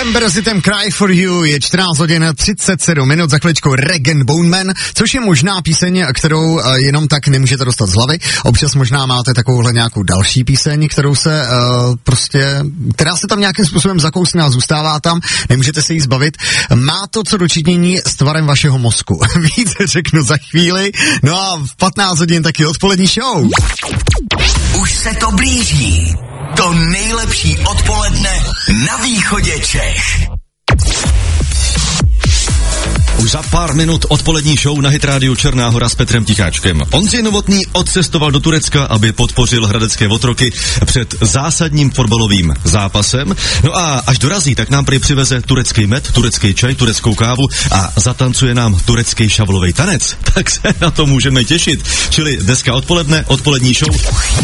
September s hitem Cry for You, je 14 hodin 37 minut, za chviličkou Rag & Bone Man, což je možná píseň, kterou jenom tak nemůžete dostat z hlavy. Občas možná máte takovouhle nějakou další píseň, kterou se která se tam nějakým způsobem zakousne a zůstává tam, nemůžete se jí zbavit. Má to co dočinění s tvarem vašeho mozku. Víte, řeknu za chvíli. No a v 15 hodin taky odpolední show. Už se to blíží. To nejlepší odpoledne na východě Čech. Už za pár minut odpolední show na Hit rádiu Černá Hora s Petrem Ticháčkem. Ondřej Novotný odcestoval do Turecka, aby podpořil hradecké otroky před zásadním fotbalovým zápasem. No a až dorazí, tak nám prý přiveze turecký med, turecký čaj, tureckou kávu a zatancuje nám turecký šavlovej tanec. Tak se na to můžeme těšit. Čili dneska odpoledne, odpolední show.